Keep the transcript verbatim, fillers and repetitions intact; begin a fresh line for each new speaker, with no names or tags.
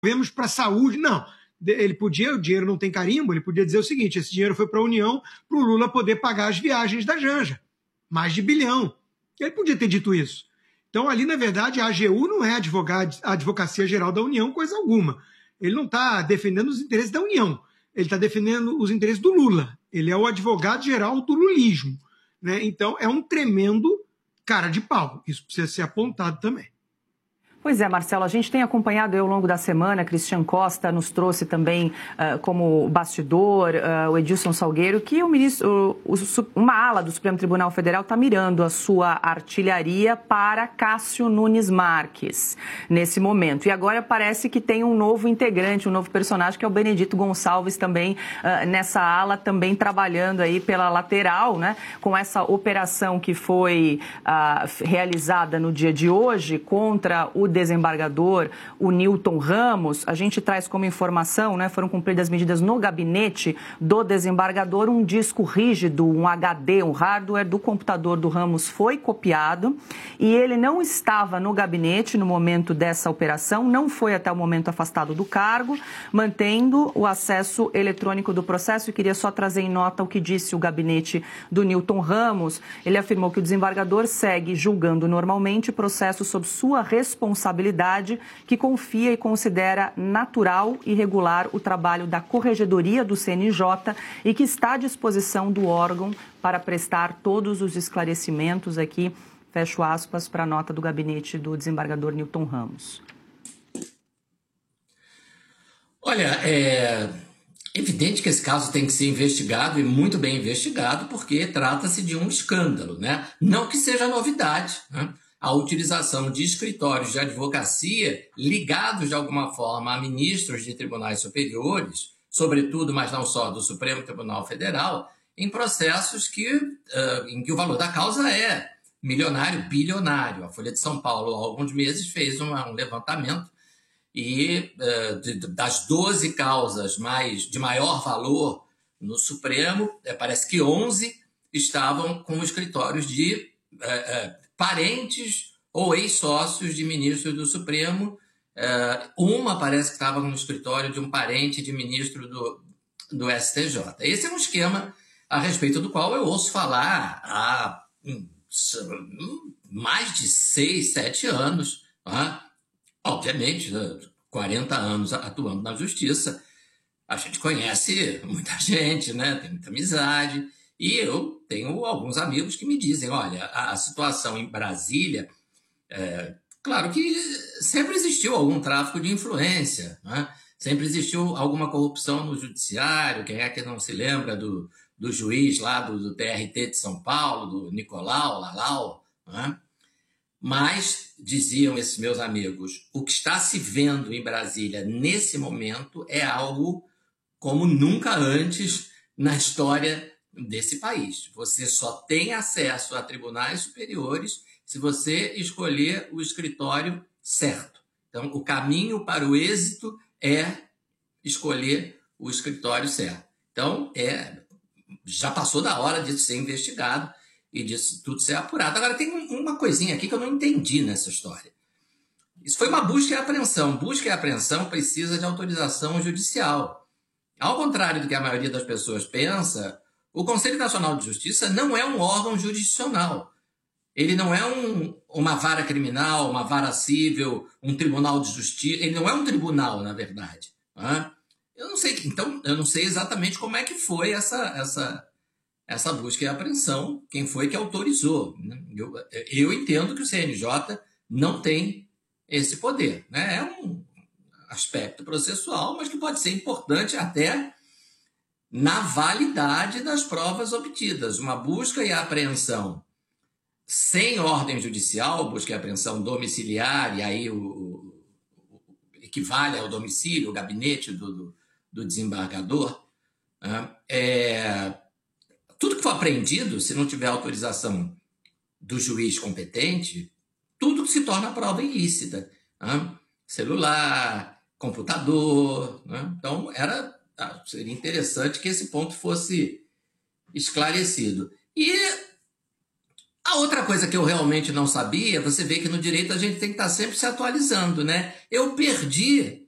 devolvemos para a saúde. Não, ele podia, o dinheiro não tem carimbo, ele podia dizer o seguinte: esse dinheiro foi para a União para o Lula poder pagar as viagens da Janja, mais de bilhão. Ele podia ter dito isso. Então, ali, na verdade, a AGU não é advogado, a Advocacia Geral da União, coisa alguma. Ele não está defendendo os interesses da União, ele está defendendo os interesses do Lula. Ele é o advogado-geral do lulismo, né? Então, é um tremendo cara de pau. Isso precisa ser apontado também.
Pois é, Marcelo, a gente tem acompanhado ao longo da semana, Cristian Costa nos trouxe também uh, como bastidor, uh, o Edilson Salgueiro, que o ministro, o, o, uma ala do Supremo Tribunal Federal está mirando a sua artilharia para Cássio Nunes Marques, nesse momento. E agora parece que tem um novo integrante, um novo personagem, que é o Benedito Gonçalves também, uh, nessa ala, também trabalhando aí pela lateral, né, com essa operação que foi uh, realizada no dia de hoje contra o desembargador, o Newton Ramos. A gente traz como informação, né, foram cumpridas medidas no gabinete do desembargador, um disco rígido, um H D, um hardware do computador do Ramos foi copiado e ele não estava no gabinete no momento dessa operação, não foi até o momento afastado do cargo, mantendo o acesso eletrônico do processo. E queria só trazer em nota o que disse o gabinete do Newton Ramos. Ele afirmou que o desembargador segue julgando normalmente o processo sob sua responsabilidade, que confia e considera natural e regular o trabalho da Corregedoria do C N J e que está à disposição do órgão para prestar todos os esclarecimentos aqui, fecho aspas, para a nota do gabinete do desembargador Newton Ramos.
Olha, é evidente que esse caso tem que ser investigado e muito bem investigado, porque trata-se de um escândalo, né? Não que seja novidade, né, a utilização de escritórios de advocacia ligados de alguma forma a ministros de tribunais superiores, sobretudo, mas não só, do Supremo Tribunal Federal, em processos que, uh, em que o valor da causa é milionário, bilionário. A Folha de São Paulo, há alguns meses, fez um, um levantamento e uh, de, das doze causas mais, de maior valor no Supremo, uh, parece que onze estavam com escritórios de uh, uh, parentes ou ex-sócios de ministros do Supremo. Uma parece que estava no escritório de um parente de ministro do, do S T J. Esse é um esquema a respeito do qual eu ouço falar há mais de seis, sete anos. Né? Obviamente, quarenta anos atuando na justiça. A gente conhece muita gente, né? Tem muita amizade. E eu tenho alguns amigos que me dizem, olha, a, a situação em Brasília, é, claro que sempre existiu algum tráfico de influência, né? Sempre existiu alguma corrupção no judiciário. Quem é que não se lembra do, do juiz lá do, do T R T de São Paulo, do Nicolau, Lalau, né? Mas, diziam esses meus amigos, o que está se vendo em Brasília nesse momento é algo como nunca antes na história desse país. Você só tem acesso a tribunais superiores se você escolher o escritório certo. Então, o caminho para o êxito é escolher o escritório certo. Então, é, já passou da hora disso ser investigado e disso tudo ser apurado. Agora, tem uma coisinha aqui que eu não entendi nessa história. Isso foi uma busca e apreensão. Busca e apreensão precisa de autorização judicial. Ao contrário do que a maioria das pessoas pensa, o Conselho Nacional de Justiça não é um órgão jurisdicional. Ele não é um, uma vara criminal, uma vara civil, um tribunal de justiça. Ele não é um tribunal, na verdade. Né? Eu não sei, então, eu não sei exatamente como é que foi essa, essa, essa busca e apreensão, quem foi que autorizou. Né? Eu, eu entendo que o C N J não tem esse poder. Né? É um aspecto processual, mas que pode ser importante até na validade das provas obtidas. Uma busca e apreensão sem ordem judicial, busca e apreensão domiciliar, e aí o, o, o equivale ao domicílio, o gabinete do, do, do desembargador, né? É, tudo que for apreendido, se não tiver autorização do juiz competente, tudo que se torna prova ilícita. Né? Celular, computador. Né? Então, era... Ah, seria interessante que esse ponto fosse esclarecido. E a outra coisa que eu realmente não sabia, você vê que no direito a gente tem que estar sempre se atualizando, né? Eu perdi